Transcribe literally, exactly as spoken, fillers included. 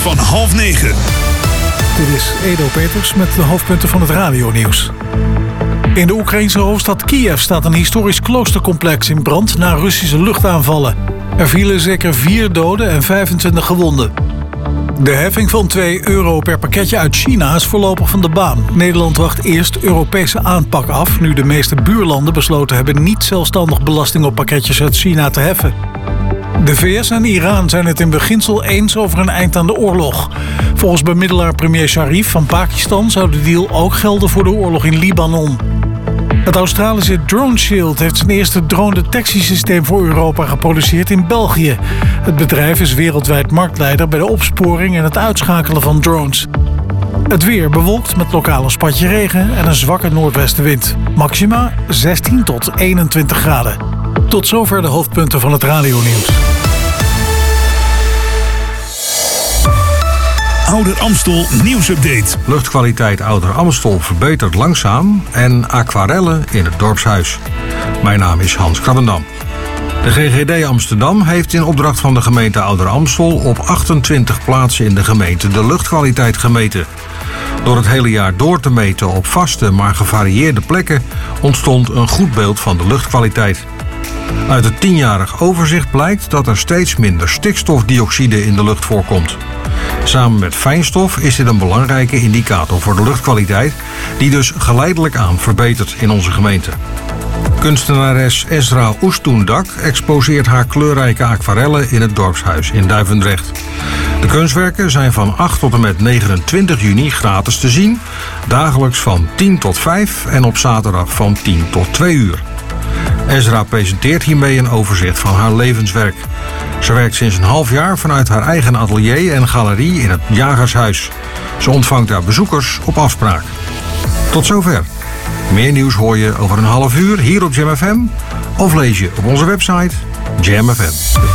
van half negen. Dit is Edo Peters met de hoofdpunten van het radionieuws. In de Oekraïnse hoofdstad Kiev staat een historisch kloostercomplex in brand na Russische luchtaanvallen. Er vielen zeker vier doden en vijfentwintig gewonden. De heffing van twee euro per pakketje uit China is voorlopig van de baan. Nederland wacht eerst Europese aanpak af, nu de meeste buurlanden besloten hebben niet zelfstandig belasting op pakketjes uit China te heffen. De V S en Iran zijn het in beginsel eens over een eind aan de oorlog. Volgens bemiddelaar premier Sharif van Pakistan zou de deal ook gelden voor de oorlog in Libanon. Het Australische Drone Shield heeft zijn eerste drone-detectiesysteem voor Europa geproduceerd in België. Het bedrijf is wereldwijd marktleider bij de opsporing en het uitschakelen van drones. Het weer bewolkt met lokaal een spatje regen en een zwakke noordwestenwind. Maxima zestien tot eenentwintig graden. Tot zover de hoofdpunten van het radionieuws. Ouder Amstel nieuwsupdate. Luchtkwaliteit Ouder Amstel verbetert langzaam en aquarellen in het dorpshuis. Mijn naam is Hans Krabbendam. De G G D Amsterdam heeft in opdracht van de gemeente Ouder Amstel op achtentwintig plaatsen in de gemeente de luchtkwaliteit gemeten. Door het hele jaar door te meten op vaste maar gevarieerde plekken ontstond een goed beeld van de luchtkwaliteit. Uit het tienjarig overzicht blijkt dat er steeds minder stikstofdioxide in de lucht voorkomt. Samen met fijnstof is dit een belangrijke indicator voor de luchtkwaliteit, die dus geleidelijk aan verbetert in onze gemeente. Kunstenares Esra Oestoendak exposeert haar kleurrijke aquarellen in het dorpshuis in Duivendrecht. De kunstwerken zijn van acht tot en met negenentwintig juni gratis te zien, dagelijks van tien tot vijf en op zaterdag van tien tot twee uur. Esra presenteert hiermee een overzicht van haar levenswerk. Ze werkt sinds een half jaar vanuit haar eigen atelier en galerie in het Jagershuis. Ze ontvangt daar bezoekers op afspraak. Tot zover. Meer nieuws hoor je over een half uur hier op Jam F M of lees je op onze website Jam F M.